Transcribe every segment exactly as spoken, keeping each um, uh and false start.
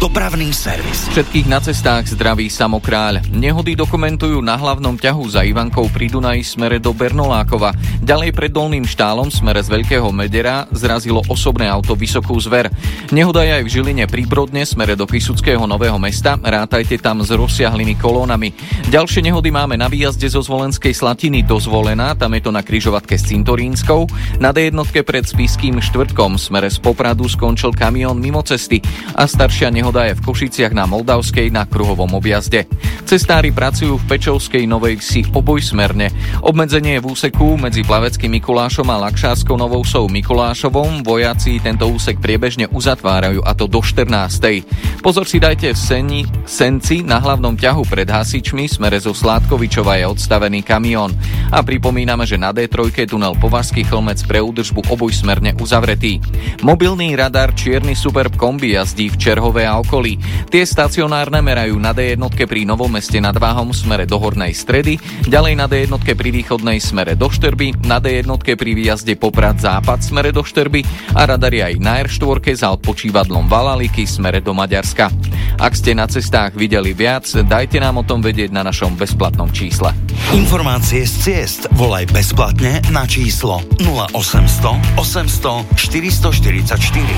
Dopravný servis. Všetkých na cestách zdraví Samokráľ. Nehody dokumentujú na hlavnom ťahu za Ivankou pri Dunaji smere do Bernolákova. Ďalej pred Dolným Štálom smere z Veľkého Medera zrazilo osobné auto Vysokú Zver. Nehoda je aj v Žiline pri Brodne smere do Kysuckého Nového Mesta. Rátajte tam s rozsiahlými kolónami. Ďalšie nehody máme na výjazde zo Zvolenskej Slatiny do Zvolena, tam je to na križovatke s Cintorínskou. Na dé jednotke pred Spišským Štvrtkom smere z Popradu skončil kamión mimo cesty a staršia nehoda je v Košiciach na Moldavskej na kruhovom objazde. Cestári pracujú v Pečovskej Novej Vsi obojsmerne. Obmedzenie je v úseku medzi Plaveckým Mikulášom a Lakšárskou Novou Vsou Mikulášovom. Vojaci tento úsek priebežne uzatvárajú, a to do štrnástej. Pozor si dajte v Seni, Senci na hlavnom ťahu pred hasičmi smere zo Sládkovičova je odstavený kamión. A pripomíname, že na dé tri tunel Považský Chlmec pre údržbu obojsmerne uzavretý. Mobilný radar Čierny Superb kombi jazdí v Čerhove a okolí. Tie stacionárne merajú na dé jednotke pri Novom Meste nad Váhom smere do Hornej Stredy, ďalej na dé jednotke pri Východnej smere do Šterby, na dé jednotke pri výjazde Poprad Západ smere do Šterby a radari aj na er štyri za odpočívadlom Valaliky smere do Maďarska. Ak ste na cestách videli viac, dajte nám o tom vedieť na našom bezplatnom čísle. Informácie z ciest volaj bezplatne na číslo nula osemsto osemsto štyristoštyridsaťštyri.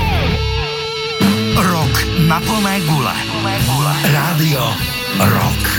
Rok na plné gule. Rádio Rock.